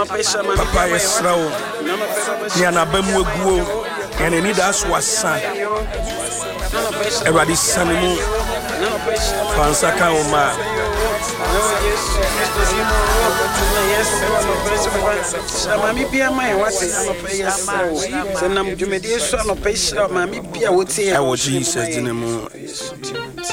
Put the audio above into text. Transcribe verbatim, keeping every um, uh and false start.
Papa Yesrao, Yana Bemugo, and any that's was son. Everybody Sanimu, Fansaka Oma. Mammy Pia, my what is I'm a Jumedi, son of Pesha, Mammy Pia would say, I was Jesus in the moon.